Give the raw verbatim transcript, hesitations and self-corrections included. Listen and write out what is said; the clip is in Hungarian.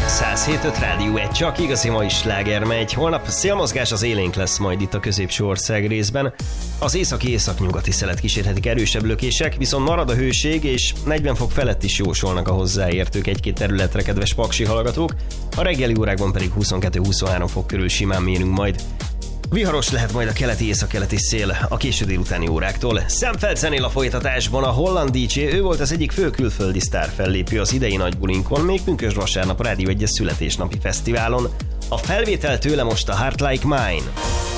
száz hét öt Rádió egy, csak igazi mai sláger megy. Holnap szélmozgás az élénk lesz majd itt a középső ország részben. Az északi északnyugati szelet kísérhetik erősebb lökések, viszont marad a hőség, és negyven fok felett is jósolnak a hozzáértők egy-két területre, kedves paksi hallgatók. A reggeli órákban pedig huszonkettő-huszonhárom fok körül simán mérünk majd. Viharos lehet majd a keleti északkeleti szél a késő délutáni óráktól. Szemfeld zenél a folytatásban a holland dé dzsé, ő volt az egyik fő külföldi sztár fellépő az idei nagy bulinkon, még pünkösd vasárnap a Rádió egyes születésnapi fesztiválon. A felvétel tőle most a Heart Like Mine.